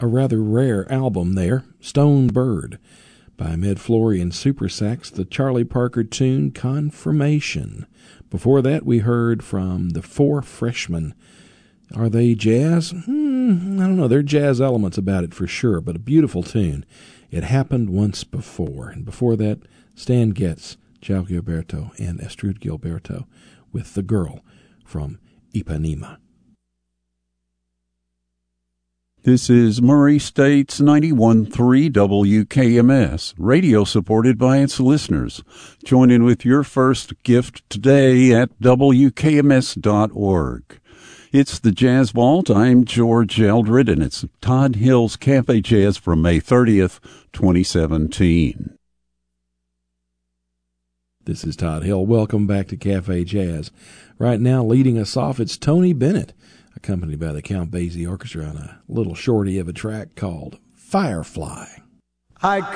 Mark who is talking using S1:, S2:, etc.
S1: a rather rare album there, Stone Bird, by Med Flory and Super Sax, the Charlie Parker tune Confirmation. Before that, we heard from the Four Freshmen. Are they jazz? I don't know. There are jazz elements about it for sure, but a beautiful tune. It Happened Once Before. And before that, Stan Getz, João Gilberto, and Astrud Gilberto with The Girl from Ipanema.
S2: This is Murray State's 91.3 WKMS, radio supported by its listeners. Join in with your first gift today at WKMS.org. It's the Jazz Vault. I'm George Eldred, and it's Todd Hill's Cafe Jazz from May 30th, 2017.
S1: This is Todd Hill. Welcome back to Cafe Jazz. Right now, leading us off, it's Tony Bennett, accompanied by the Count Basie Orchestra on a little shorty of a track called Firefly.
S3: I